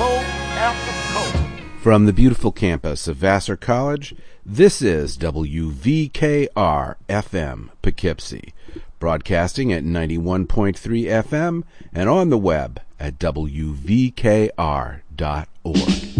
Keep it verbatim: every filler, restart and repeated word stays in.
coat after coat. From the beautiful campus of Vassar College, this is W V K R F M Poughkeepsie, broadcasting at ninety-one point three F M and on the web at W V K R dot org.